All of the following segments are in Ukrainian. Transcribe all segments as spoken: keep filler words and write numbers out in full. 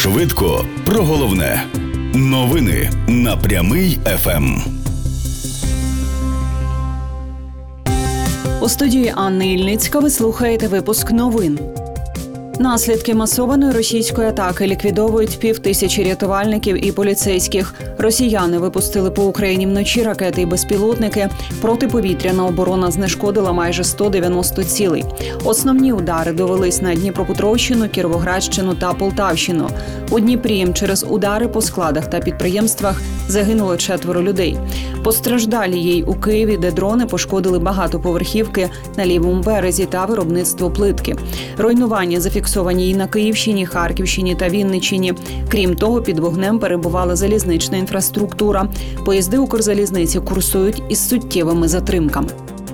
Швидко про головне. Новини на Прямий еф ем. У студії Анни Ільницька ви слухаєте випуск новин. Наслідки масованої російської атаки ліквідовують півтисячі рятувальників і поліцейських. Росіяни випустили по Україні вночі ракети і безпілотники. Протиповітряна оборона знешкодила майже сто дев'яносто цілей. Основні удари довелись на Дніпропетровщину, Кіровоградщину та Полтавщину. У Дніпрі через удари по складах та підприємствах загинуло четверо людей. Постраждалі є й у Києві, де дрони пошкодили багатоповерхівки на лівому березі та виробництво плитки. Руйнування зафіксовані і на Київщині, Харківщині та Вінниччині. Крім того, під вогнем перебувала залізнична інфраструктура. Поїзди Укрзалізниці курсують із суттєвими затримками.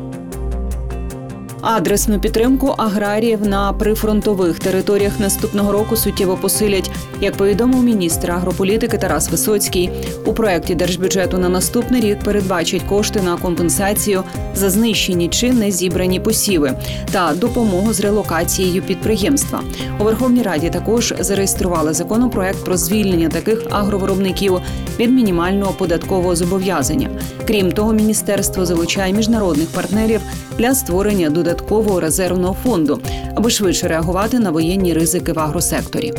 Адресну підтримку аграріїв на прифронтових територіях наступного року суттєво посилять. Як повідомив міністр агрополітики Тарас Висоцький, у проєкті держбюджету на наступний рік передбачать кошти на компенсацію за знищені чи не зібрані посіви та допомогу з релокацією підприємства. У Верховній Раді також зареєстрували законопроект про звільнення таких агровиробників від мінімального податкового зобов'язання. Крім того, міністерство залучає міжнародних партнерів для створення додаткового резервного фонду, аби швидше реагувати на воєнні ризики в агросекторі.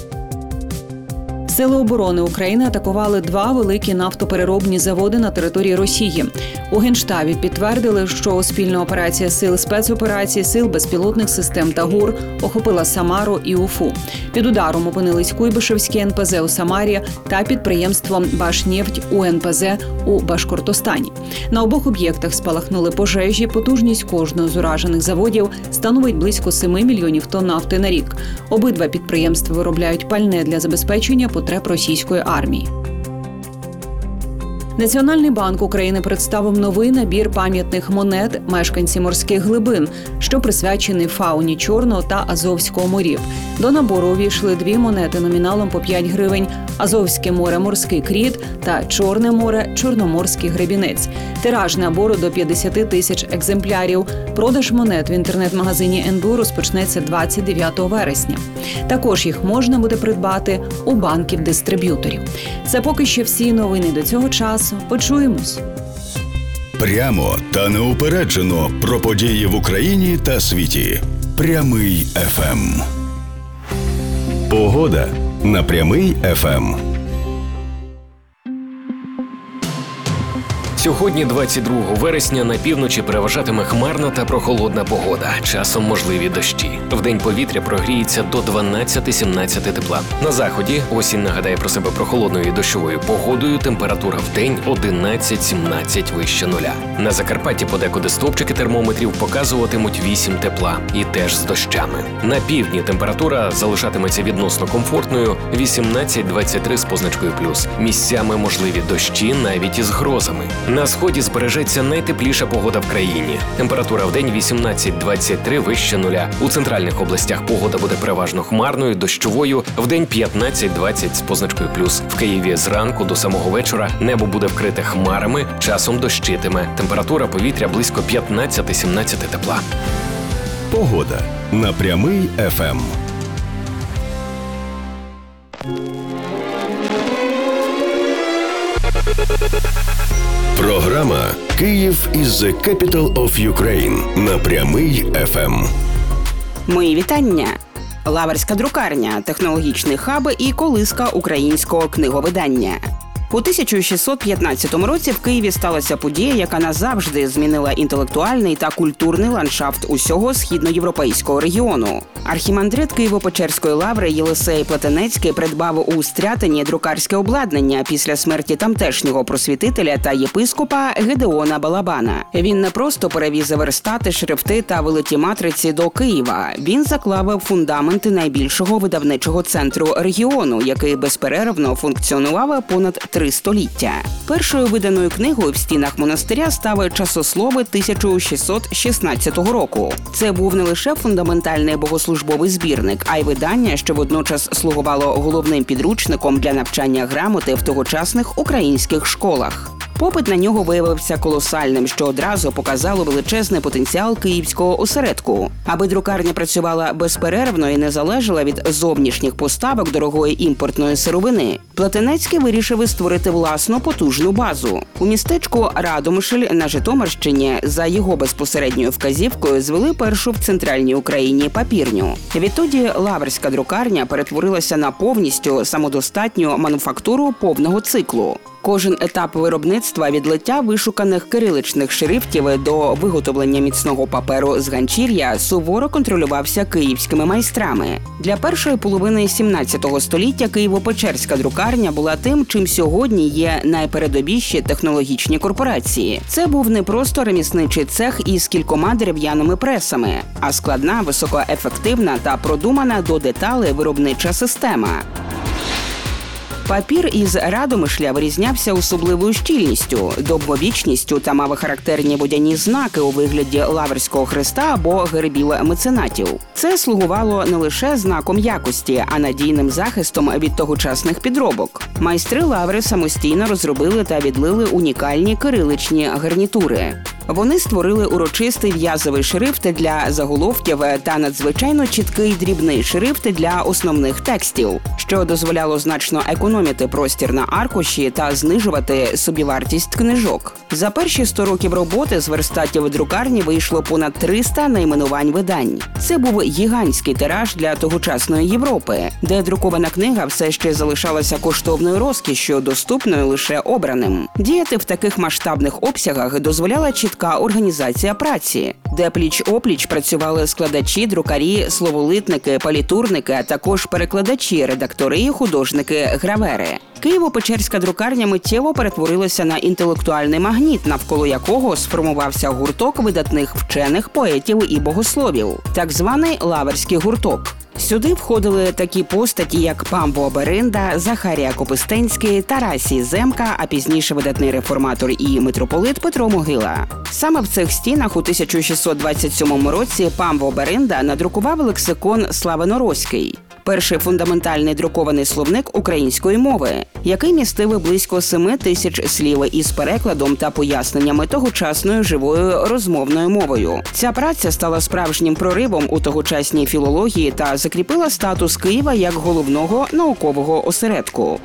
Сили оборони України атакували два великі нафтопереробні заводи на території Росії. У Генштабі підтвердили, що спільна операція сил спецоперацій, сил безпілотних систем та ГУР охопила Самару і Уфу. Під ударом опинились Куйбишевське ен пе зет у Самарі та підприємство «Башнефть» у ен пе зет у Башкортостані. На обох об'єктах спалахнули пожежі, потужність кожного з уражених заводів становить близько семи мільйонів тонн нафти на рік. Обидва підприємства виробляють пальне для забезпечення потреб російської армії. Національний банк України представив новий набір пам'ятних монет мешканці морських глибин, що присвячений фауні Чорного та Азовського морів. До набору увійшли дві монети номіналом по п'ять гривень «Азовське море морський кріт» та «Чорне море чорноморський гребінець». Тираж набору до п'ятдесят тисяч екземплярів. Продаж монет в інтернет-магазині ен бе у розпочнеться двадцять дев'ятого вересня. Також їх можна буде придбати у банків-дистриб'юторів. Це поки що всі новини до цього часу. Почуємось. Прямо та неупереджено про події в Україні та світі. Прямий еф ем. Погода на Прямий еф ем. Сьогодні, двадцять другого вересня, на півночі переважатиме хмарна та прохолодна погода. Часом можливі дощі. Вдень повітря прогріється до дванадцять-сімнадцять тепла. На заході осінь нагадає про себе прохолодною і дощовою погодою. Температура вдень одинадцять-сімнадцять вище нуля. На Закарпатті подекуди стовпчики термометрів показуватимуть вісім тепла. І теж з дощами. На півдні температура залишатиметься відносно комфортною вісімнадцять-двадцять три з позначкою плюс. Місцями можливі дощі навіть із грозами. На сході збережеться найтепліша погода в країні. Температура вдень вісімнадцять-двадцять три вище нуля. У центральних областях погода буде переважно хмарною, дощовою, вдень п'ятнадцять-двадцять з позначкою плюс. В Києві зранку до самого вечора небо буде вкрите хмарами, часом дощитиме. Температура повітря близько п'ятнадцять-сімнадцять тепла. Погода на Прямий еф ем. Програма «Київ is the capital of Ukraine» на Прямий еф ем. Мої вітання! Лаврська друкарня, технологічний хаб і колиска українського книговидання. У тисяча шістсот п'ятнадцятому році в Києві сталася подія, яка назавжди змінила інтелектуальний та культурний ландшафт усього східноєвропейського регіону. Архімандрит Києво-Печерської лаври Єлисей Плетенецький придбав у Стрятині друкарське обладнання після смерті тамтешнього просвітителя та єпископа Гедеона Балабана. Він не просто перевіз верстати, шрифти та великі матриці до Києва. Він заклав фундаменти найбільшого видавничого центру регіону, який безперервно функціонував понад три століття. Першою виданою книгою в стінах монастиря став часослови тисяча шістсот шістнадцятого року. Це був не лише фундаментальний богослужбовий збірник, а й видання, що водночас слугувало головним підручником для навчання грамоти в тогочасних українських школах. Попит на нього виявився колосальним, що одразу показало величезний потенціал київського осередку. Аби друкарня працювала безперервно і не залежала від зовнішніх поставок дорогої імпортної сировини, Платинецький вирішив створити власну потужну базу. У містечку Радомишль на Житомирщині за його безпосередньою вказівкою звели першу в центральній Україні папірню. Відтоді Лаврська друкарня перетворилася на повністю самодостатню мануфактуру повного циклу. Кожен етап виробництва від лиття вишуканих кириличних шрифтів до виготовлення міцного паперу з ганчір'я суворо контролювався київськими майстрами. Для першої половини сімнадцятого століття Києво-Печерська друкарня була тим, чим сьогодні є найпередовіші технологічні корпорації. Це був не просто ремісничий цех із кількома дерев'яними пресами, а складна, високоефективна та продумана до деталей виробнича система. Папір із Радомишля вирізнявся особливою щільністю, довговічністю та мав характерні водяні знаки у вигляді лаврського хреста або гербів меценатів. Це слугувало не лише знаком якості, а надійним захистом від тогочасних підробок. Майстри лаври самостійно розробили та відлили унікальні кириличні гарнітури. Вони створили урочистий в'язовий шрифт для заголовків та надзвичайно чіткий дрібний шрифт для основних текстів, що дозволяло значно економити простір на аркуші та знижувати собівартість книжок. За перші сто років роботи з верстатів друкарні вийшло понад триста найменувань видань. Це був гігантський тираж для тогочасної Європи, де друкована книга все ще залишалася коштовною розкішшю, доступною лише обраним. Діяти в таких масштабних обсягах дозволяла чітка організація праці, де пліч-опліч працювали складачі, друкарі, словолитники, палітурники, а також перекладачі, редактори і художники-гравери. Києво-Печерська друкарня миттєво перетворилася на інтелектуальний магніт, навколо якого сформувався гурток видатних вчених, поетів і богословів – так званий Лаврський гурток. Сюди входили такі постаті, як Памво Беринда, Захарія Копистенський, Тарасій Земка, а пізніше видатний реформатор і митрополит Петро Могила. Саме в цих стінах у тисяча шістсот двадцять сьомому році Памво Беринда надрукував лексикон «Славяно-Руський», перший фундаментальний друкований словник української мови, який містив близько семи тисяч слів із перекладом та поясненнями тогочасною живою розмовною мовою. Ця праця стала справжнім проривом у тогочасній філології та закріпила статус Києва як головного наукового осередку.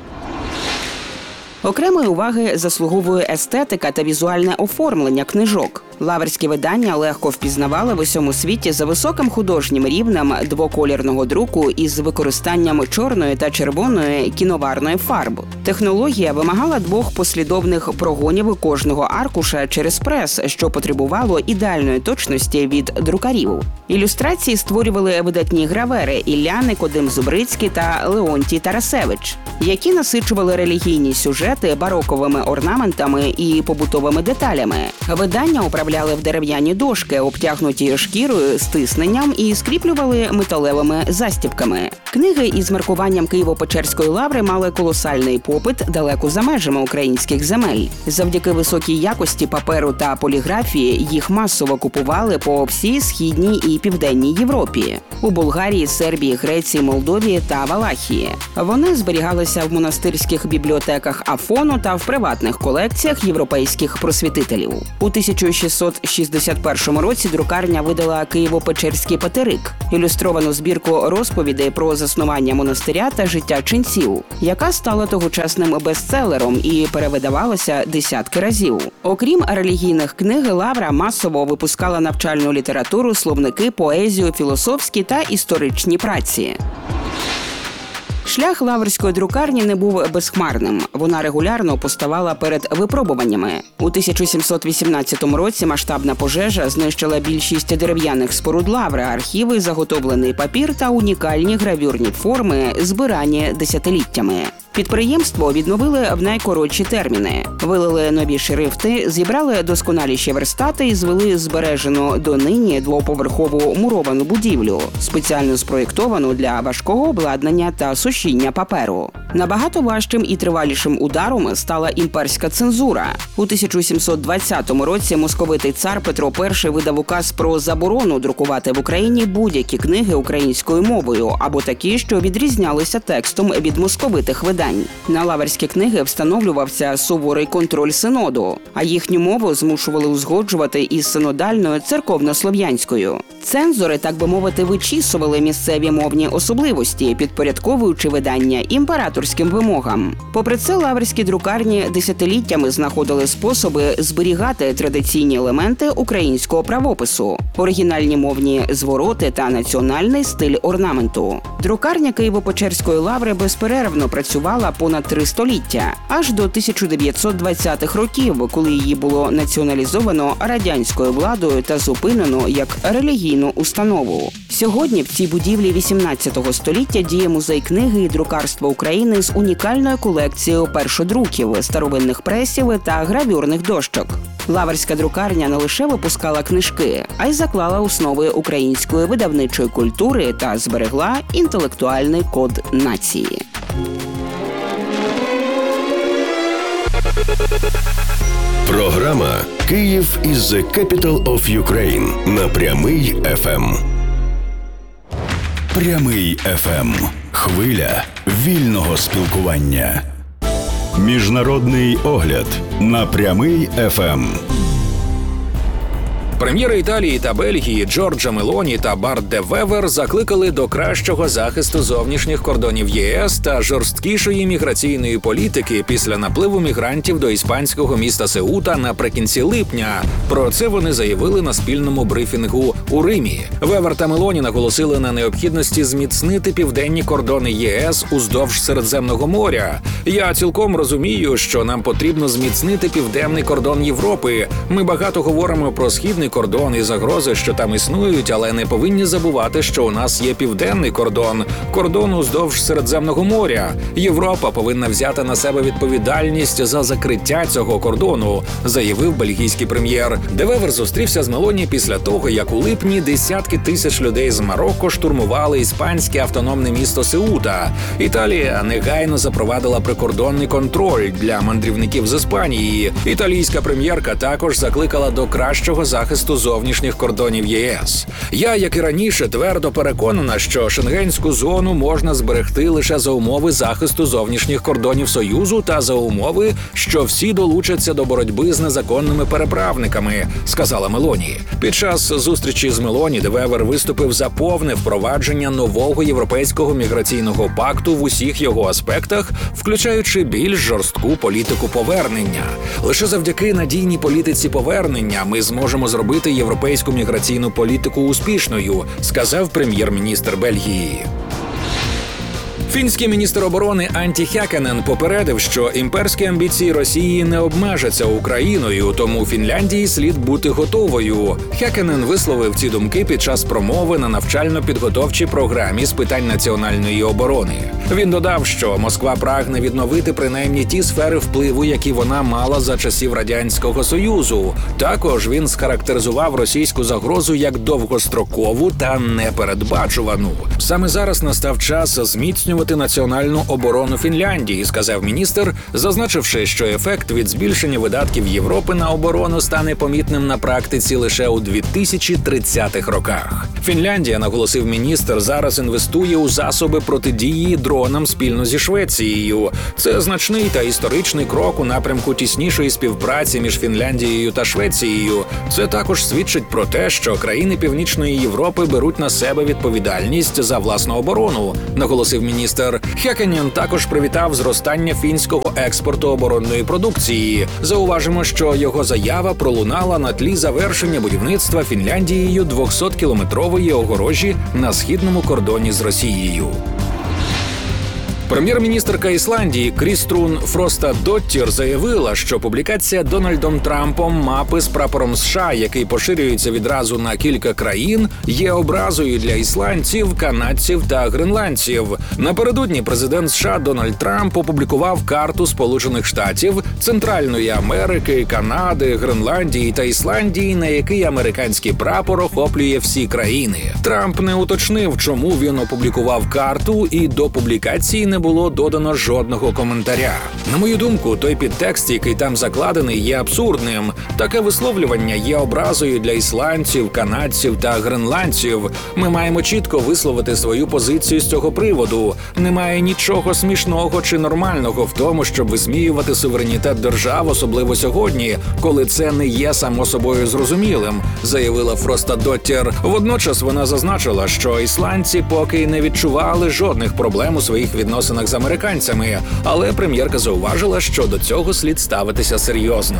Окремої уваги заслуговує естетика та візуальне оформлення книжок. Лаврські видання легко впізнавали в усьому світі за високим художнім рівнем двоколірного друку із використанням чорної та червоної кіноварної фарб. Технологія вимагала двох послідовних прогонів кожного аркуша через прес, що потребувало ідеальної точності від друкарів. Ілюстрації створювали видатні гравери Ілля Никодим Зубрицький та Леонтій Тарасевич, які насичували релігійні сюжети бароковими орнаментами і побутовими деталями. Видання управляли в дерев'яні дошки, обтягнуті шкірою з тисненням, і скріплювали металевими застібками. Книги із маркуванням Києво-Печерської лаври мали колосальний попит далеко за межами українських земель. Завдяки високій якості паперу та поліграфії їх масово купували по всій східній і південній Європі – у Болгарії, Сербії, Греції, Молдові та Валахії. Вони зберігалися в монастирських бібліотеках Афону та в приватних колекціях європейських просвітителів. У тисяча шістсот шістдесят першому році друкарня видала Києво-Печерський патерик – ілюстровану збірку розповідей про заснування монастиря та життя ченців, яка стала тогочасним бестселером і перевидавалася десятки разів. Окрім релігійних книг, Лавра масово випускала навчальну літературу, словники, поезію, філософські та історичні праці. Шлях лаврської друкарні не був безхмарним. Вона регулярно поставала перед випробуваннями. У тисяча сімсот вісімнадцятому році масштабна пожежа знищила більшість дерев'яних споруд лаври, архіви, заготовлений папір та унікальні гравюрні форми, збирані десятиліттями. Підприємство відновили в найкоротші терміни. Вилили нові шрифти, зібрали досконаліші верстати і звели збережену донині двоповерхову муровану будівлю, спеціально спроєктовану для важкого обладнання та сушіння паперу. Набагато важчим і тривалішим ударом стала імперська цензура. У тисяча сімсот двадцятому році московитий цар Петро І видав указ про заборону друкувати в Україні будь-які книги українською мовою або такі, що відрізнялися текстом від московитих видань. На лаврські книги встановлювався суворий контроль синоду, а їхню мову змушували узгоджувати із синодальною церковнослов'янською. Цензори, так би мовити, вичісували місцеві мовні особливості, підпорядковуючи видання імператорським вимогам. Попри це, лаврські друкарні десятиліттями знаходили способи зберігати традиційні елементи українського правопису, оригінальні мовні звороти та національний стиль орнаменту. Друкарня Києво-Печерської лаври безперервно працювала понад три століття, аж до тисяча дев'ятсот двадцятих років, коли її було націоналізовано радянською владою та зупинено як релігійну установу. Сьогодні в цій будівлі вісімнадцятого століття діє музей книги і друкарства України з унікальною колекцією першодруків, старовинних пресів та гравюрних дощок. Лаврська друкарня не лише випускала книжки, а й заклала основи української видавничої культури та зберегла інтелектуальний код нації. Програма «Київ is the capital of Ukraine» на Прямий еф ем. Прямий еф ем. Хвиля вільного спілкування. Міжнародний огляд на Прямий еф ем. Прем'єри Італії та Бельгії Джорджа Мелоні та Барт де Вевер закликали до кращого захисту зовнішніх кордонів ЄС та жорсткішої міграційної політики після напливу мігрантів до іспанського міста Сеута наприкінці липня. Про це вони заявили на спільному брифінгу у Римі. Вевер та Мелоні наголосили на необхідності зміцнити південні кордони ЄС уздовж Середземного моря. Я цілком розумію, що нам потрібно зміцнити південний кордон Європи. Ми багато говоримо про східний кордон і загрози, що там існують, але не повинні забувати, що у нас є південний кордон, кордон уздовж Середземного моря. Європа повинна взяти на себе відповідальність за закриття цього кордону, заявив бельгійський прем'єр. Де Вевер зустрівся з Мелоні після того, як у липні десятки тисяч людей з Марокко штурмували іспанське автономне місто Сеута. Італія негайно запровадила прикордонний контроль для мандрівників з Іспанії. Італійська прем'єрка також закликала до кращого захисту зовнішніх кордонів ЄС. Я, як і раніше, твердо переконана, що шенгенську зону можна зберегти лише за умови захисту зовнішніх кордонів Союзу та за умови, що всі долучаться до боротьби з незаконними переправниками, сказала Мелоні. Під час зустрічі з Мелоні де Вевер виступив за повне впровадження нового європейського міграційного пакту в усіх його аспектах, включаючи більш жорстку політику повернення. Лише завдяки надійній політиці повернення ми зможемо зробити європейську міграційну політику успішною, сказав прем'єр-міністр Бельгії. Фінський міністр оборони Анті Хяканен попередив, що імперські амбіції Росії не обмежаться Україною, тому Фінляндії слід бути готовою. Хяканен висловив ці думки під час промови на навчально-підготовчій програмі з питань національної оборони. Він додав, що Москва прагне відновити принаймні ті сфери впливу, які вона мала за часів Радянського Союзу. Також він схарактеризував російську загрозу як довгострокову та непередбачувану. Саме зараз настав час зміцнювати національну оборону Фінляндії, сказав міністр, зазначивши, що ефект від збільшення видатків Європи на оборону стане помітним на практиці лише у дві тисячі тридцятих роках. Фінляндія, наголосив міністр, зараз інвестує у засоби протидії дронам спільно зі Швецією. Це значний та історичний крок у напрямку тіснішої співпраці між Фінляндією та Швецією. Це також свідчить про те, що країни Північної Європи беруть на себе відповідальність за власну оборону, наголосив міністр. Хяканен також привітав зростання фінського експорту оборонної продукції. Зауважимо, що його заява пролунала на тлі завершення будівництва Фінляндією двохсоткілометрової огорожі на східному кордоні з Росією. Прем'єр-міністерка Ісландії Кріструн Фростадоттір заявила, що публікація Дональдом Трампом мапи з прапором США, який поширюється відразу на кілька країн, є образою для ісландців, канадців та гренландців. Напередодні президент США Дональд Трамп опублікував карту Сполучених Штатів, Центральної Америки, Канади, Гренландії та Ісландії, на який американський прапор охоплює всі країни. Трамп не уточнив, чому він опублікував карту, і до публікації не не було додано жодного коментаря. На мою думку, той підтекст, який там закладений, є абсурдним. Таке висловлювання є образою для ісландців, канадців та гренландців. Ми маємо чітко висловити свою позицію з цього приводу. Немає нічого смішного чи нормального в тому, щоб висміювати суверенітет держав, особливо сьогодні, коли це не є само собою зрозумілим, заявила Фростадоттір. Водночас вона зазначила, що ісландці поки й не відчували жодних проблем у своїх відносинах з американцями, але прем'єрка зауважила, що до цього слід ставитися серйозно.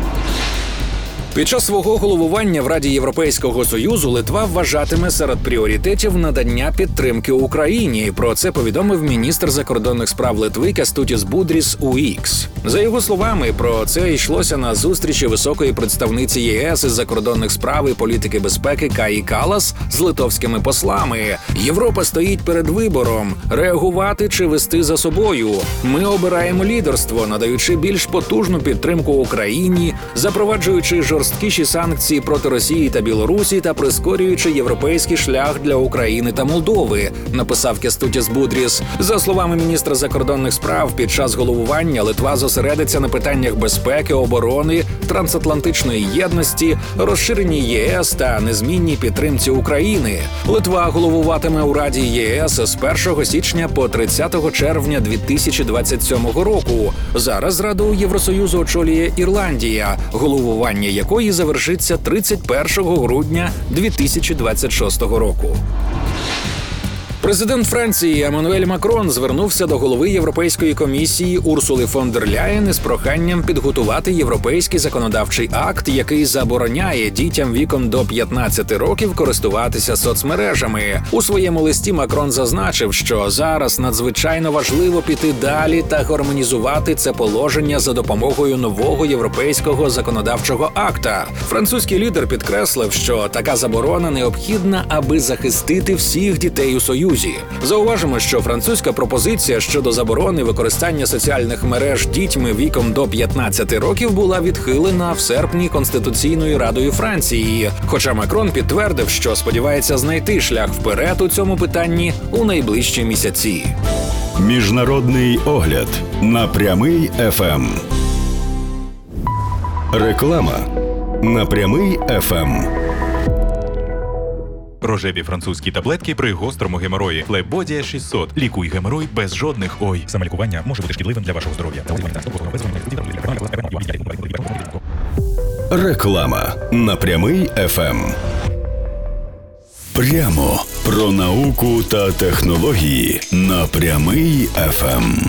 Під час свого головування в Раді Європейського Союзу Литва вважатиме серед пріоритетів надання підтримки Україні. Про це повідомив міністр закордонних справ Литви Кястутіс Будріс у Ікс. За його словами, про це йшлося на зустрічі високої представниці ЄС із закордонних справ і політики безпеки Каї Калас з литовськими послами. Європа стоїть перед вибором – реагувати чи вести за собою. Ми обираємо лідерство, надаючи більш потужну підтримку Україні, запроваджуючи жорсткість жорсткіші санкції проти Росії та Білорусі та прискорюючи європейський шлях для України та Молдови, написав Кястутіс Будріс. За словами міністра закордонних справ, під час головування Литва зосередиться на питаннях безпеки, оборони, трансатлантичної єдності, розширенні ЄС та незмінній підтримці України. Литва головуватиме у Раді ЄС з першого січня по тридцятого червня дві тисячі двадцять сьомого року. Зараз Раду Євросоюзу очолює Ірландія, головування якої якої завершиться тридцять першого грудня дві тисячі двадцять шостого року. Президент Франції Еммануель Макрон звернувся до голови Європейської комісії Урсули фон дер Ляєн із проханням підготувати європейський законодавчий акт, який забороняє дітям віком до п'ятнадцяти років користуватися соцмережами. У своєму листі Макрон зазначив, що зараз надзвичайно важливо піти далі та гармонізувати це положення за допомогою нового європейського законодавчого акта. Французький лідер підкреслив, що така заборона необхідна, аби захистити всіх дітей у Союзі. Зауважимо, що французька пропозиція щодо заборони використання соціальних мереж дітьми віком до п'ятнадцяти років була відхилена в серпні Конституційною Радою Франції. Хоча Макрон підтвердив, що сподівається знайти шлях вперед у цьому питанні у найближчі місяці. Міжнародний огляд на Прямий еф ем. Реклама на Прямий еф ем. Рожеві французькі таблетки при гострому геморої. Флебодія шістсот. Лікуй геморой без жодних ой. Самолікування може бути шкідливим для вашого здоров'я. Реклама на Прямий еф ем. Прямо про науку та технології на Прямий еф ем.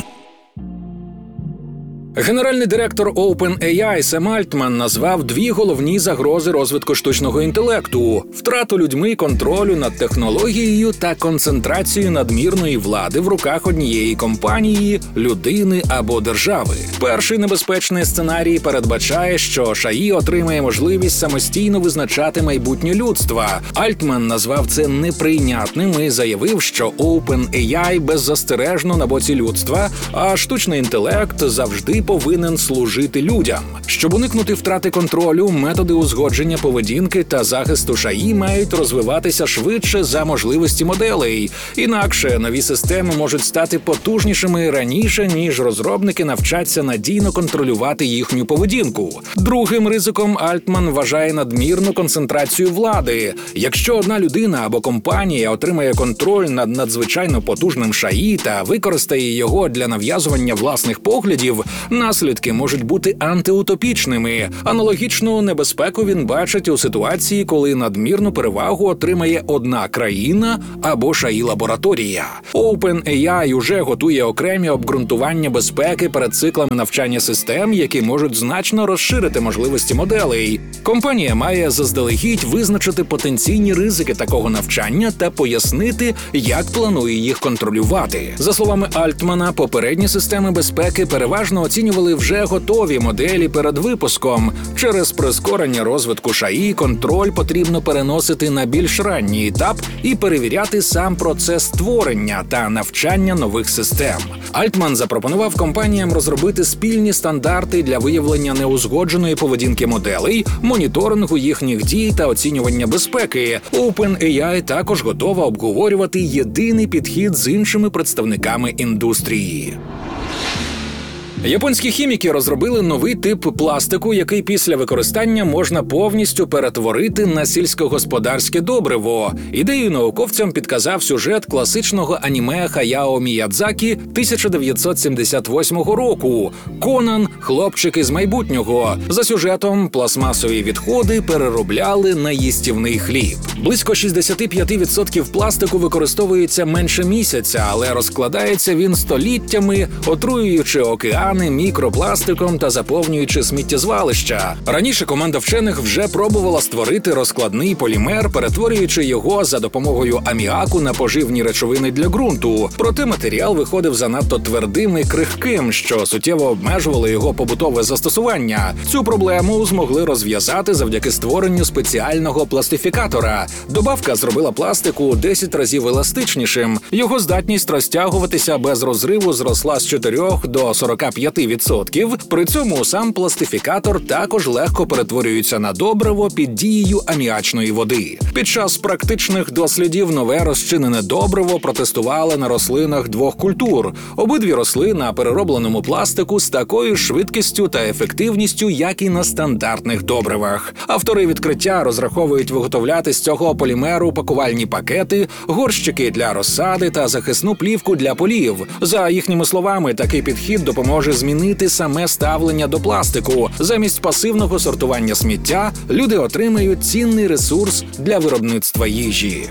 Генеральний директор OpenAI Сем Альтман назвав дві головні загрози розвитку штучного інтелекту – втрату людьми контролю над технологією та концентрацію надмірної влади в руках однієї компанії, людини або держави. Перший небезпечний сценарій передбачає, що ШАІ отримає можливість самостійно визначати майбутнє людства. Альтман назвав це неприйнятним і заявив, що OpenAI беззастережно на боці людства, а штучний інтелект завжди повинен служити людям. Щоб уникнути втрати контролю, методи узгодження поведінки та захисту ШАІ мають розвиватися швидше за можливості моделей. Інакше нові системи можуть стати потужнішими раніше, ніж розробники навчаться надійно контролювати їхню поведінку. Другим ризиком Альтман вважає надмірну концентрацію влади. Якщо одна людина або компанія отримає контроль над надзвичайно потужним ШАІ та використає його для нав'язування власних поглядів, наслідки можуть бути антиутопічними. Аналогічну небезпеку він бачить у ситуації, коли надмірну перевагу отримає одна країна або ШАІ-лабораторія. OpenAI уже готує окремі обґрунтування безпеки перед циклами навчання систем, які можуть значно розширити можливості моделей. Компанія має заздалегідь визначити потенційні ризики такого навчання та пояснити, як планує їх контролювати. За словами Альтмана, попередні системи безпеки переважно оцінюють оцінювали вже готові моделі перед випуском. Через прискорення розвитку ШАІ контроль потрібно переносити на більш ранній етап і перевіряти сам процес створення та навчання нових систем. Альтман запропонував компаніям розробити спільні стандарти для виявлення неузгодженої поведінки моделей, моніторингу їхніх дій та оцінювання безпеки. OpenAI також готова обговорювати єдиний підхід з іншими представниками індустрії. Японські хіміки розробили новий тип пластику, який після використання можна повністю перетворити на сільськогосподарське добриво. Ідею науковцям підказав сюжет класичного аніме Хаяо Міядзакі тисяча дев'ятсот сімдесят восьмого року «Конан. Хлопчик із майбутнього». За сюжетом пластмасові відходи переробляли на їстівний хліб. Близько шістдесят п'ять відсотків пластику використовується менше місяця, але розкладається він століттями, отруюючи океан мікропластиком та заповнюючи сміттєзвалища. Раніше команда вчених вже пробувала створити розкладний полімер, перетворюючи його за допомогою аміаку на поживні речовини для ґрунту. Проте матеріал виходив занадто твердим і крихким, що суттєво обмежувало його побутове застосування. Цю проблему змогли розв'язати завдяки створенню спеціального пластифікатора. Добавка зробила пластик у десять разів еластичнішим. Його здатність розтягуватися без розриву зросла з чотирьох до сорока п'яти відсотків. При цьому сам пластифікатор також легко перетворюється на добриво під дією аміачної води. Під час практичних дослідів нове розчинене добриво протестували на рослинах двох культур. Обидві росли на переробленому пластику з такою швидкістю та ефективністю, як і на стандартних добривах. Автори відкриття розраховують виготовляти з цього полімеру пакувальні пакети, горщики для розсади та захисну плівку для полів. За їхніми словами, такий підхід допоможе змінити саме ставлення до пластику. Замість пасивного сортування сміття люди отримають цінний ресурс для виробництва їжі.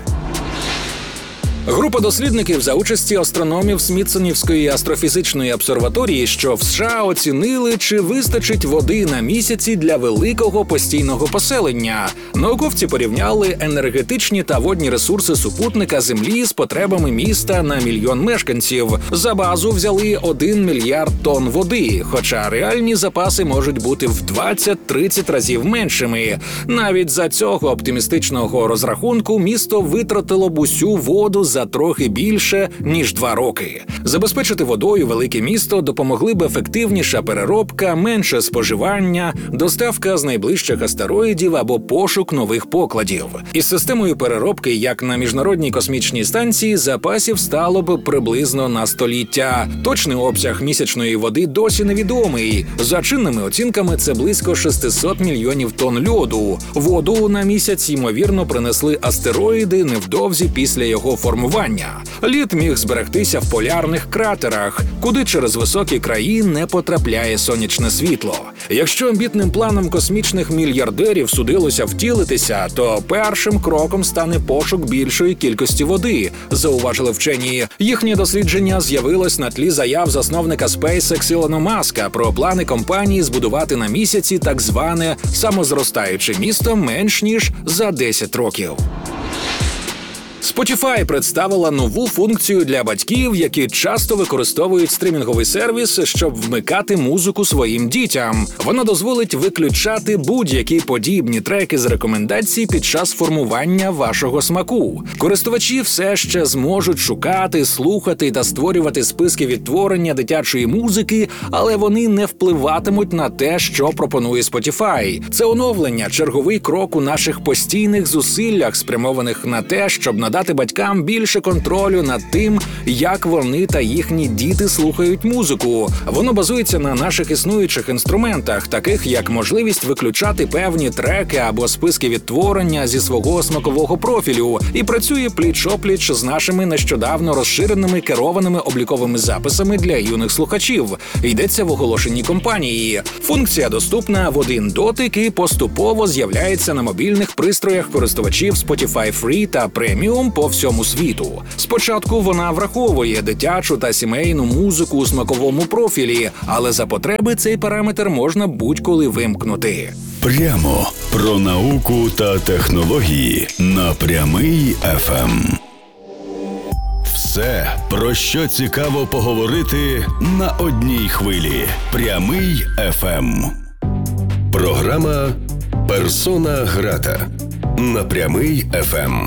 Група дослідників за участі астрономів Смітсонівської астрофізичної обсерваторії, що в США, оцінили, чи вистачить води на місяці для великого постійного поселення. Науковці порівняли енергетичні та водні ресурси супутника Землі з потребами міста на мільйон мешканців. За базу взяли один мільярд тонн води, хоча реальні запаси можуть бути в двадцять-тридцять разів меншими. Навіть за цього оптимістичного розрахунку місто витратило б усю воду за трохи більше, ніж два роки. Забезпечити водою велике місто допомогли б ефективніша переробка, менше споживання, доставка з найближчих астероїдів або пошук нових покладів. Із системою переробки, як на Міжнародній космічній станції, запасів стало б приблизно на століття. Точний обсяг місячної води досі невідомий. За чинними оцінками, це близько шістсот мільйонів тонн льоду. Воду на місяць, ймовірно, принесли астероїди невдовзі після його формування. Лід міг зберегтися в полярних кратерах, куди через високі краї не потрапляє сонячне світло. Якщо амбітним планам космічних мільярдерів судилося втілитися, то першим кроком стане пошук більшої кількості води, зауважили вчені. Їхнє дослідження з'явилось на тлі заяв засновника SpaceX Ілона Маска про плани компанії збудувати на місяці так зване самозростаюче місто менш ніж за десять років. Spotify представила нову функцію для батьків, які часто використовують стрімінговий сервіс, щоб вмикати музику своїм дітям. Вона дозволить виключати будь-які подібні треки з рекомендацій під час формування вашого смаку. Користувачі все ще зможуть шукати, слухати та створювати списки відтворення дитячої музики, але вони не впливатимуть на те, що пропонує Spotify. Це оновлення – черговий крок у наших постійних зусиллях, спрямованих на те, щоб надати дати батькам більше контролю над тим, як вони та їхні діти слухають музику. Воно базується на наших існуючих інструментах, таких як можливість виключати певні треки або списки відтворення зі свого смакового профілю, і працює пліч-опліч з нашими нещодавно розширеними керованими обліковими записами для юних слухачів. Йдеться в оголошенні компанії. Функція доступна в один дотик і поступово з'являється на мобільних пристроях користувачів Spotify Free та Premium по всьому світу. Спочатку вона враховує дитячу та сімейну музику у смаковому профілі, але за потреби цей параметр можна будь-коли вимкнути. Прямо про науку та технології на Прямий еф ем. Все, про що цікаво поговорити на одній хвилі. Прямий еф ем. Програма «Персона грата» на Прямий еф ем.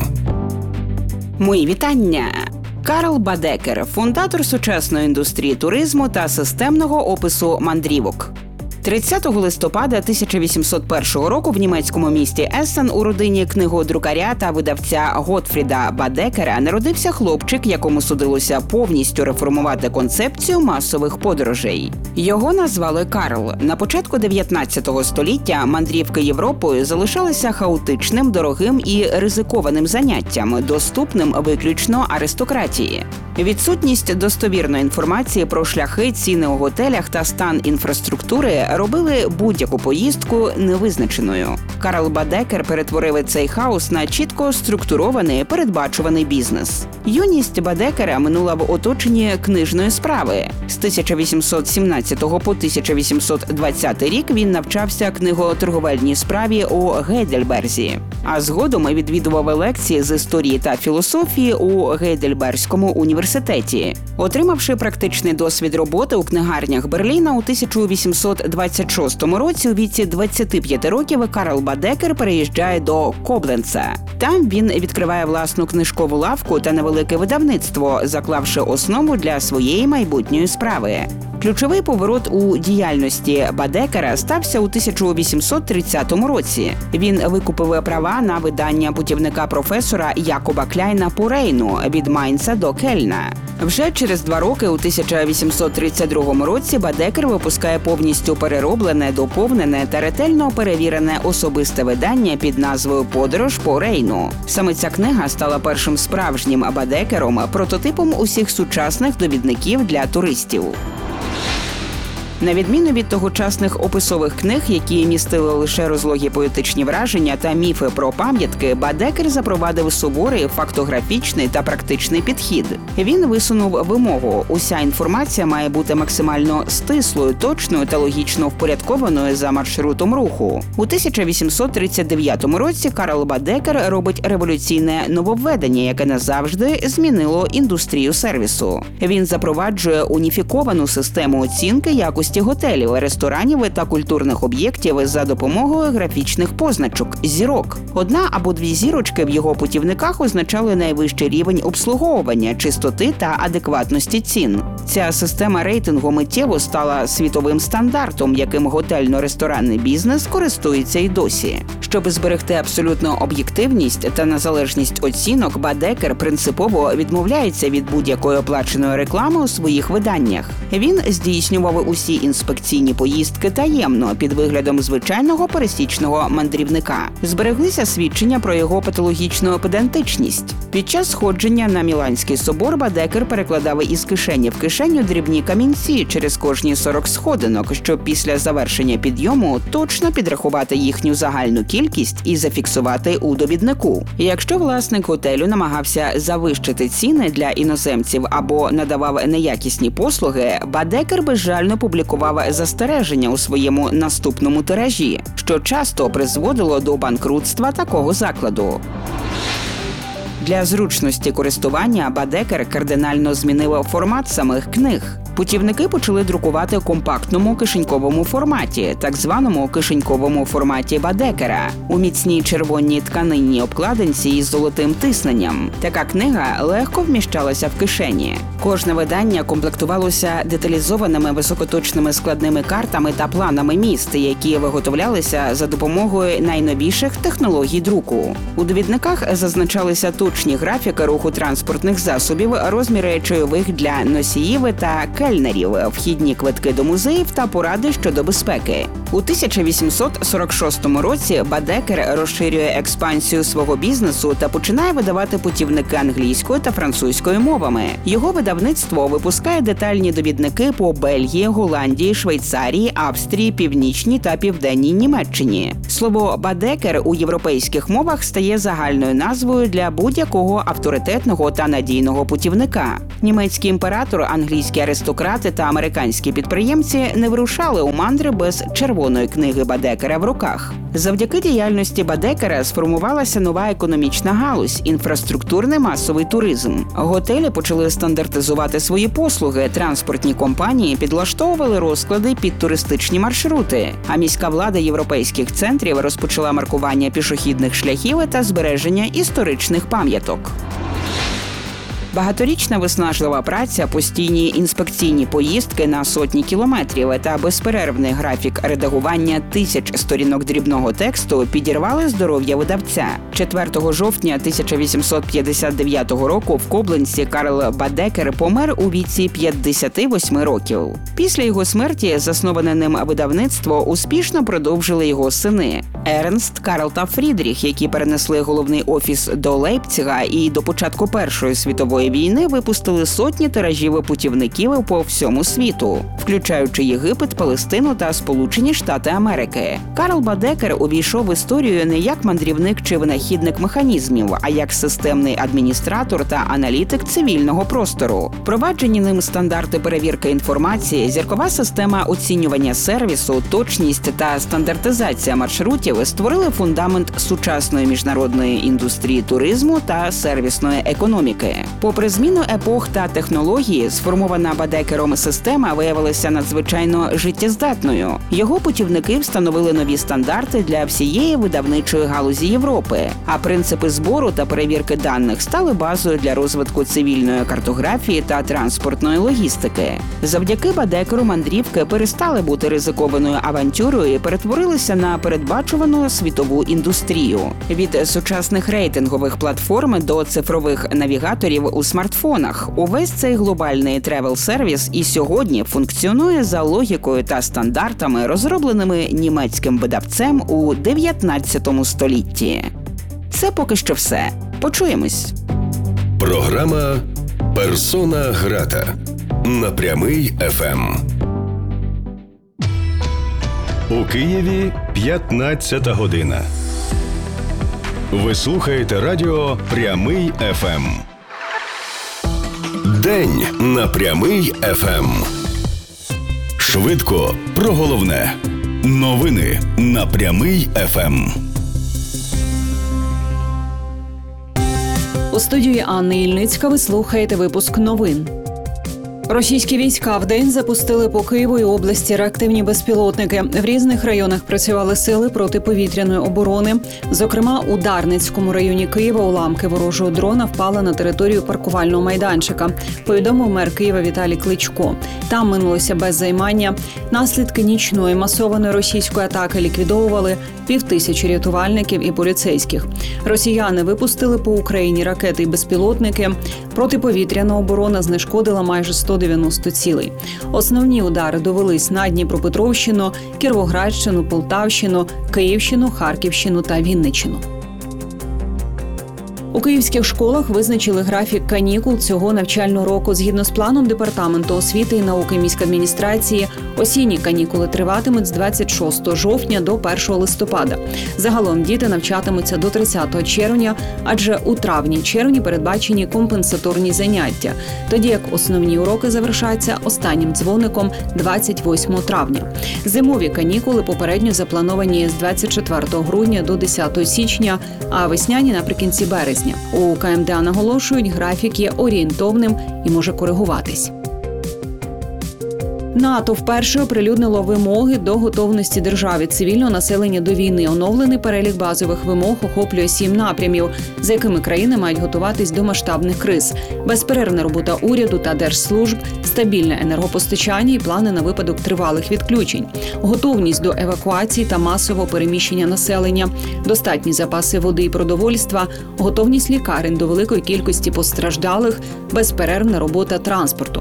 Мої вітання! Карл Бадекер – фундатор сучасної індустрії туризму та системного опису мандрівок. тридцятого листопада тисяча вісімсот першого року в німецькому місті Ессен у родині книгодрукаря та видавця Готфріда Бадекера народився хлопчик, якому судилося повністю реформувати концепцію масових подорожей. Його назвали Карл. На початку дев'ятнадцятого століття мандрівки Європою залишалися хаотичним, дорогим і ризикованим заняттям, доступним виключно аристократії. Відсутність достовірної інформації про шляхи, ціни у готелях та стан інфраструктури робили будь-яку поїздку невизначеною. Карл Бадекер перетворив цей хаос на чітко структурований, передбачуваний бізнес. Юність Бадекера минула в оточенні книжної справи. З тисяча вісімсот сімнадцятого по тисяча вісімсот двадцятий рік він навчався книготорговельній справі у Гейдельберзі, а згодом відвідував лекції з історії та філософії у Гейдельберзькому університеті. Отримавши практичний досвід роботи у книгарнях Берліна, у тисяча вісімсот двадцять шостому році у віці двадцяти п'яти років Карл Бадекер переїжджає до Кобленца. Там він відкриває власну книжкову лавку та невелике видавництво, заклавши основу для своєї майбутньої справи. Ключовий поворот у діяльності Бадекера стався у тисяча вісімсот тридцятому році. Він викупив права на видання путівника професора Якоба Кляйна по Рейну від Майнца до Кельна. Вже через два роки, у тисяча вісімсот тридцять другому році, Бадекер випускає повністю перероблене, доповнене та ретельно перевірене особисте видання під назвою «Подорож по Рейну». Саме ця книга стала першим справжнім Бадекером, прототипом усіх сучасних довідників для туристів. На відміну від тогочасних описових книг, які містили лише розлогі поетичні враження та міфи про пам'ятки, Бадекер запровадив суворий фактографічний та практичний підхід. Він висунув вимогу: уся інформація має бути максимально стислою, точною та логічно впорядкованою за маршрутом руху. У тисяча вісімсот тридцять дев'ятому році Карл Бадекер робить революційне нововведення, яке назавжди змінило індустрію сервісу. Він запроваджує уніфіковану систему оцінки якості готелів, ресторанів та культурних об'єктів за допомогою графічних позначок – зірок. Одна або дві зірочки в його путівниках означали найвищий рівень обслуговування, чистоти та адекватності цін. Ця система рейтингу миттєво стала світовим стандартом, яким готельно-ресторанний бізнес користується й досі. Щоб зберегти абсолютну об'єктивність та незалежність оцінок, Бадекер принципово відмовляється від будь-якої оплаченої реклами у своїх виданнях. Він здійснював усі інспекційні поїздки таємно, під виглядом звичайного пересічного мандрівника. Збереглися свідчення про його патологічну педантичність. Під час сходження на Міланський собор Бадекер перекладав із кишені в кишеню дрібні камінці через кожні сорок сходинок, щоб після завершення підйому точно підрахувати їхню загальну кількість і зафіксувати у довіднику. Якщо власник готелю намагався завищити ціни для іноземців або надавав неякісні послуги, Бадекер безжально публікував застереження у своєму наступному тиражі, що часто призводило до банкрутства такого закладу. Для зручності користування Бадекер кардинально змінив формат самих книг. Путівники почали друкувати у компактному кишеньковому форматі, так званому кишеньковому форматі Бадекера, у міцній червоній тканинній обкладинці із золотим тисненням. Така книга легко вміщалася в кишені. Кожне видання комплектувалося деталізованими високоточними складними картами та планами міст, які виготовлялися за допомогою найновіших технологій друку. У довідниках зазначалися точні графіки руху транспортних засобів, розміри чайових для носіїв та кельнерів, вхідні квитки до музеїв та поради щодо безпеки. У тисяча вісімсот сорок шостому році Бадекер розширює експансію свого бізнесу та починає видавати путівники англійською та французькою мовами. Його видавництво випускає детальні довідники по Бельгії, Голландії, Швейцарії, Австрії, Північній та Південній Німеччині. Слово «Бадекер» у європейських мовах стає загальною назвою для будь-якого авторитетного та надійного путівника. Німецький імператор, англійські аристократи та американські підприємці не вирушали у мандри без червоного червоної книги Бадекера в руках. Завдяки діяльності Бадекера сформувалася нова економічна галузь – інфраструктурний масовий туризм. Готелі почали стандартизувати свої послуги, транспортні компанії підлаштовували розклади під туристичні маршрути, а міська влада європейських центрів розпочала маркування пішохідних шляхів та збереження історичних пам'яток. Багаторічна виснажлива праця, постійні інспекційні поїздки на сотні кілометрів та безперервний графік редагування тисяч сторінок дрібного тексту підірвали здоров'я видавця. четвертого жовтня тисяча вісімсот п'ятдесят дев'ятого року в Кобленці Карл Бадекер помер у віці п'ятдесят вісім років. Після його смерті засноване ним видавництво успішно продовжили його сини – Ернст, Карл та Фрідріх, які перенесли головний офіс до Лейпцига і до початку Першої світової війни випустили сотні тиражів путівників по всьому світу, включаючи Єгипет, Палестину та Сполучені Штати Америки. Карл Бадекер увійшов в історію не як мандрівник чи винахідник механізмів, а як системний адміністратор та аналітик цивільного простору. Впроваджені ним стандарти перевірки інформації, зіркова система оцінювання сервісу, точність та стандартизація маршрутів створили фундамент сучасної міжнародної індустрії туризму та сервісної економіки. Попри зміну епох та технології, сформована Бадекером система виявилася надзвичайно життєздатною. Його путівники встановили нові стандарти для всієї видавничої галузі Європи, а принципи збору та перевірки даних стали базою для розвитку цивільної картографії та транспортної логістики. Завдяки Бадекеру мандрівки перестали бути ризикованою авантюрою і перетворилися на передбачувану світову індустрію. Від сучасних рейтингових платформ до цифрових навігаторів у смартфонах. Увесь цей глобальний тревел-сервіс і сьогодні функціонує за логікою та стандартами, розробленими німецьким видавцем у дев'ятнадцятому столітті. Це поки що все. Почуємось. Програма «Персона Грата» на Прямий еф ем. У Києві п'ятнадцята година. Ви слухаєте радіо «Прямий еф ем». День на Прямий еф ем. Швидко про головне. Новини на Прямий еф ем. У студії Анни Ільницька ви слухаєте випуск новин. Російські війська вдень запустили по Києву і області реактивні безпілотники. В різних районах працювали сили протиповітряної оборони. Зокрема, у Дарницькому районі Києва уламки ворожого дрона впали на територію паркувального майданчика, повідомив мер Києва Віталій Кличко. Там минулося без займання. Наслідки нічної масованої російської атаки ліквідовували півтисячі рятувальників і поліцейських. Росіяни випустили по Україні ракети і безпілотники. Протиповітряна оборона знешкодила майже сто дев'яносто цілей. Основні удари довелись на Дніпропетровщину, Кіровоградщину, Полтавщину, Київщину, Харківщину та Вінниччину. У київських школах визначили графік канікул цього навчального року. Згідно з планом Департаменту освіти і науки міськадміністрації, осінні канікули триватимуть з двадцять шостого жовтня до першого листопада. Загалом діти навчатимуться до тридцятого червня, адже у травні-червні передбачені компенсаторні заняття, тоді як основні уроки завершаться останнім дзвоником двадцять восьмого травня. Зимові канікули попередньо заплановані з двадцять четвертого грудня до десятого січня, а весняні наприкінці березня. У ка ем де а наголошують, графік є орієнтовним і може коригуватись. НАТО вперше оприлюднило вимоги до готовності держав і цивільного населення до війни. Оновлений перелік базових вимог охоплює сім напрямів, за якими країни мають готуватись до масштабних криз. Безперервна робота уряду та держслужб, стабільне енергопостачання і плани на випадок тривалих відключень, готовність до евакуації та масового переміщення населення, достатні запаси води і продовольства, готовність лікарень до великої кількості постраждалих, безперервна робота транспорту.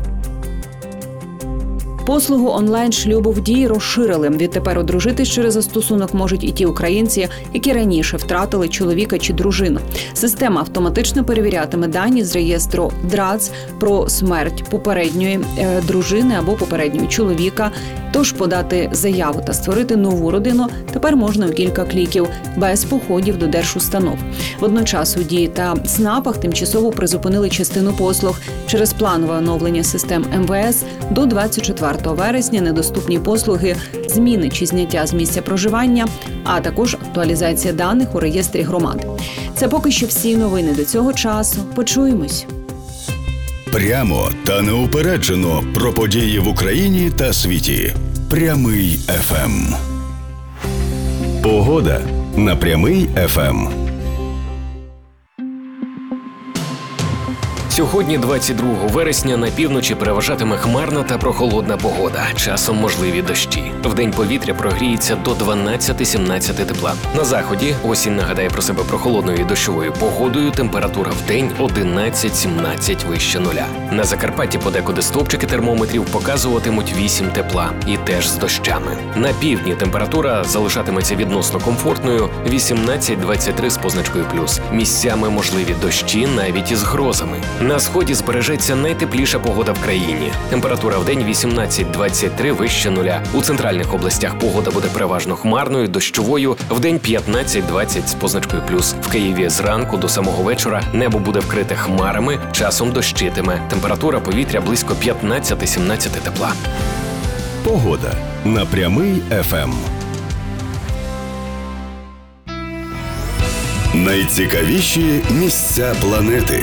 Послугу онлайн-шлюбу в дії розширили. Відтепер одружитись через застосунок можуть і ті українці, які раніше втратили чоловіка чи дружину. Система автоматично перевірятиме дані з реєстру ДРАЦ про смерть попередньої е, дружини або попереднього чоловіка. Тож подати заяву та створити нову родину тепер можна в кілька кліків, без походів до держустанов. Водночас у дії та ЦНАПах тимчасово призупинили частину послуг через планове оновлення систем ем ве ес до двадцять четвертого четвертого вересня недоступні послуги зміни чи зняття з місця проживання, а також актуалізація даних у реєстрі громад. Це поки що всі новини до цього часу. Почуємось. Прямо та неупереджено про події в Україні та світі. Прямий еф ем. Погода на Прямий еф ем. Сьогодні, двадцять другого вересня, на півночі переважатиме хмарна та прохолодна погода. Часом можливі дощі. Вдень повітря прогріється до дванадцять-сімнадцять тепла. На заході осінь нагадає про себе прохолодною і дощовою погодою. Температура вдень одинадцять-сімнадцять вище нуля. На Закарпатті подекуди стовпчики термометрів показуватимуть вісім тепла. І теж з дощами. На півдні температура залишатиметься відносно комфортною вісімнадцять-двадцять три з позначкою плюс. Місцями можливі дощі навіть із грозами. На сході збережеться найтепліша погода в країні. Температура вдень вісімнадцять-двадцять три вище нуля. У центральних областях погода буде переважно хмарною, дощовою, вдень п'ятнадцять-двадцять з позначкою плюс. В Києві зранку до самого вечора небо буде вкрите хмарами, часом дощитиме. Температура повітря близько п'ятнадцять-сімнадцять тепла. Погода на Прямий еф ем. Найцікавіші місця планети.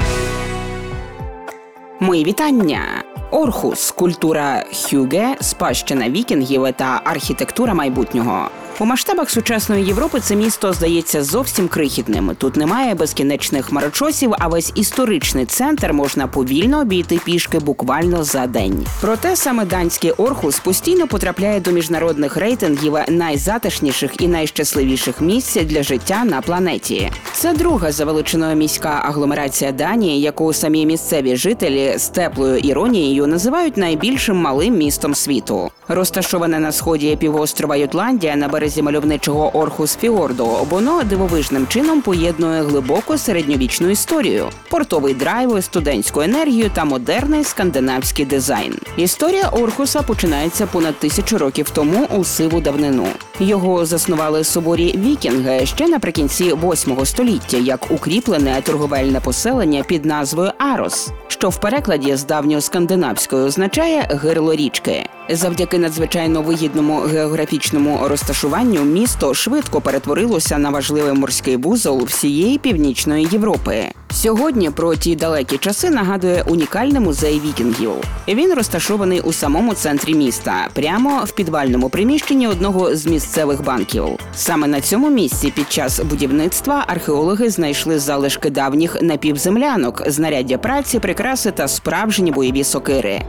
Мої вітання! Орхус – культура Хюге, спадщина вікінгів та архітектура майбутнього. У масштабах сучасної Європи це місто здається зовсім крихітним. Тут немає безкінечних хмарочосів, а весь історичний центр можна повільно обійти пішки буквально за день. Проте саме данський Орхус постійно потрапляє до міжнародних рейтингів найзатишніших і найщасливіших місць для життя на планеті. Це друга за величиною міська агломерація Данії, яку самі місцеві жителі з теплою іронією називають найбільшим малим містом світу. Розташоване на сході півострова Ютландія на березі мальовничого Орхус-фіорду, воно дивовижним чином поєднує глибоку середньовічну історію, портовий драйв, студентську енергію та модерний скандинавський дизайн. Історія Орхуса починається понад тисячу років тому у сиву давнину. Його заснували суворі вікінги ще наприкінці восьмого століття як укріплене торговельне поселення під назвою Арос, що в перекладі з давньоскандинавської означає «гирло річки». Завдяки надзвичайно вигідному географічному розташуванню місто швидко перетворилося на важливий морський вузол всієї Північної Європи. Сьогодні про ті далекі часи нагадує унікальний музей вікінгів. Він розташований у самому центрі міста, прямо в підвальному приміщенні одного з місцевих банків. Саме на цьому місці під час будівництва археологи знайшли залишки давніх напівземлянок, знаряддя праці, прикраси та справжні бойові сокири.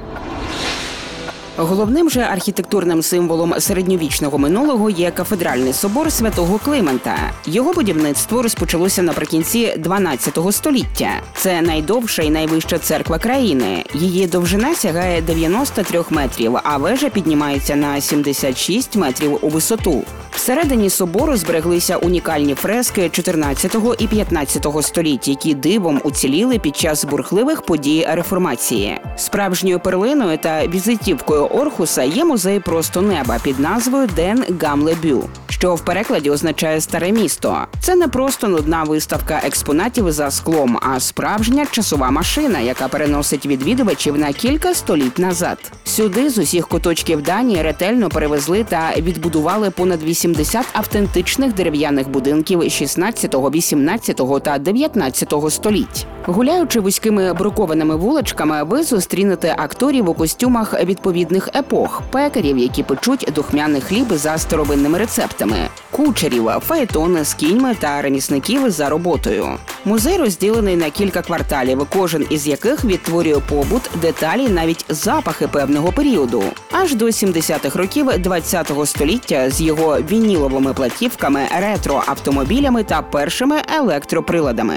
Головним же архітектурним символом середньовічного минулого є кафедральний собор Святого Климента. Його будівництво розпочалося наприкінці дванадцятого століття. Це найдовша і найвища церква країни. Її довжина сягає дев'яносто три метрів, а вежа піднімається на сімдесят шість метрів у висоту. Всередині собору збереглися унікальні фрески чотирнадцятого і п'ятнадцятого століть, які дивом уціліли під час бурхливих подій реформації. Справжньою перлиною та візитівкою Орхуса є музей просто неба під назвою Ден Гамле Бю, що в перекладі означає «старе місто». Це не просто нудна виставка експонатів за склом, а справжня часова машина, яка переносить відвідувачів на кілька століть назад. Сюди з усіх куточків Данії ретельно перевезли та відбудували понад вісімдесят автентичних дерев'яних будинків шістнадцятого, вісімнадцятого та дев'ятнадцятого століть. Гуляючи вузькими брукованими вуличками, ви зустрінете акторів у костюмах відповідних епох, пекарів, які печуть духмяний хліб за старовинними рецептами, кучерів, фаетони з кіньми та ремісників за роботою. Музей розділений на кілька кварталів, кожен із яких відтворює побут, деталі, навіть запахи певного періоду. Аж до сімдесятих років ХХ століття з його вініловими платівками, ретро-автомобілями та першими електроприладами.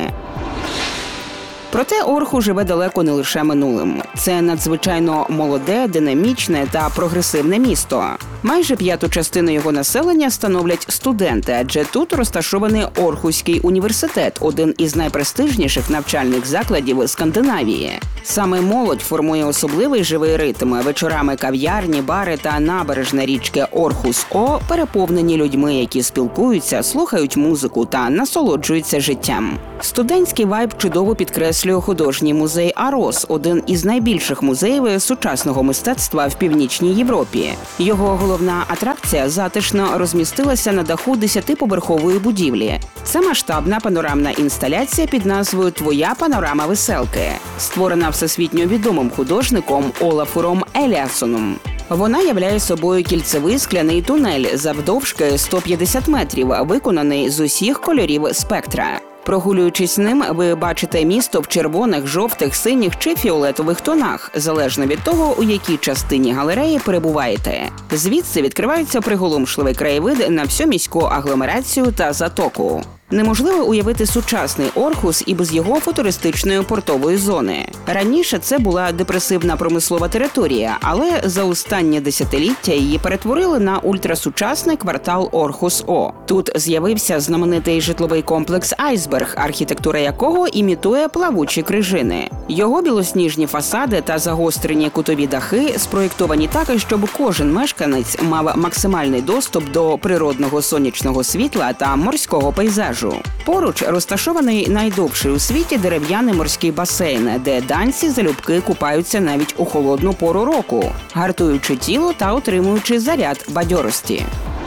Проте Орху живе далеко не лише минулим. Це надзвичайно молоде, динамічне та прогресивне місто. Майже п'яту частину його населення становлять студенти, адже тут розташований Орхуський університет, один із найпрестижніших навчальних закладів Скандинавії. Саме молодь формує особливий живий ритм. Вечорами кав'ярні, бари та набережна річки Орхус-О переповнені людьми, які спілкуються, слухають музику та насолоджуються життям. Студентський вайб чудово підкреслює художній музей Арос, один із найбільших музеїв сучасного мистецтва в Північній Європі. Його головна атракція затишно розмістилася на даху десятиповерхової будівлі. Це масштабна панорамна інсталяція під назвою «Твоя панорама веселки», створена всесвітньо відомим художником Олафуром Еліасоном. Вона являє собою кільцевий скляний тунель завдовжки сто п'ятдесят метрів, виконаний з усіх кольорів спектра. Прогулюючись ним, ви бачите місто в червоних, жовтих, синіх чи фіолетових тонах, залежно від того, у якій частині галереї перебуваєте. Звідси відкривається приголомшливий краєвид на всю міську агломерацію та затоку. Неможливо уявити сучасний Орхус і без його футуристичної портової зони. Раніше це була депресивна промислова територія, але за останні десятиліття її перетворили на ультрасучасний квартал Орхус-О. Тут з'явився знаменитий житловий комплекс «Айсберг», архітектура якого імітує плавучі крижини. Його білосніжні фасади та загострені кутові дахи спроєктовані так, щоб кожен мешканець мав максимальний доступ до природного сонячного світла та морського пейзажу. Поруч розташований найдовший у світі дерев'яний морський басейн, де данці залюбки купаються навіть у холодну пору року, гартуючи тіло та отримуючи заряд бадьорості.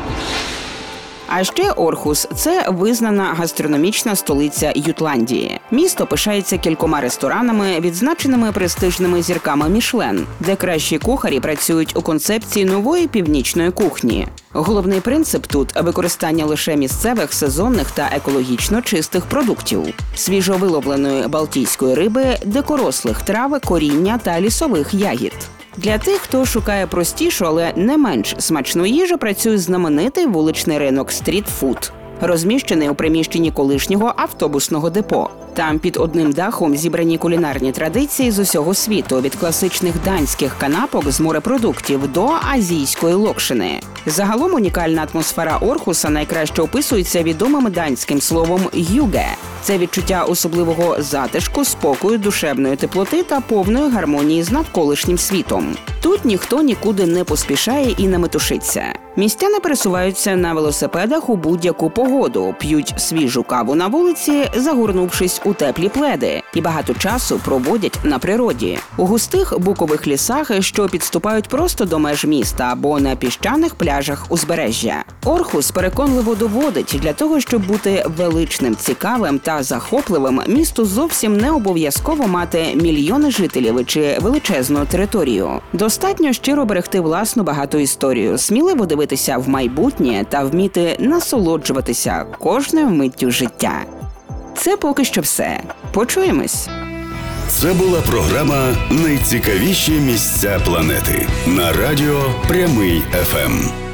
А ще Орхус – це визнана гастрономічна столиця Ютландії. Місто пишається кількома ресторанами, відзначеними престижними зірками Мішлен, де кращі кухарі працюють у концепції нової північної кухні. Головний принцип тут – використання лише місцевих, сезонних та екологічно чистих продуктів, свіжовиловленої балтійської риби, дикорослих трав, коріння та лісових ягід. Для тих, хто шукає простішу, але не менш смачну їжу, працює знаменитий вуличний ринок стрітфуд, розміщений у приміщенні колишнього автобусного депо. Там під одним дахом зібрані кулінарні традиції з усього світу, від класичних данських канапок з морепродуктів до азійської локшини. Загалом унікальна атмосфера Орхуса найкраще описується відомим данським словом «юге». Це відчуття особливого затишку, спокою, душевної теплоти та повної гармонії з навколишнім світом. Тут ніхто нікуди не поспішає і не метушиться. Містяни пересуваються на велосипедах у будь-яку погоду, п'ють свіжу каву на вулиці, загорнувшись у теплі пледи, і багато часу проводять на природі. У густих букових лісах, що підступають просто до меж міста, або на піщаних пляжах узбережжя. Орхус переконливо доводить, для того, щоб бути величним, цікавим та захопливим, місту зовсім не обов'язково мати мільйони жителів чи величезну територію. Достатньо щиро берегти власну багату історію, сміливо дивитися в майбутнє та вміти насолоджуватися кожною миттю життя. Це поки що все. Почуємось! Це була програма «Найцікавіші місця планети» на радіо Прямий еф ем.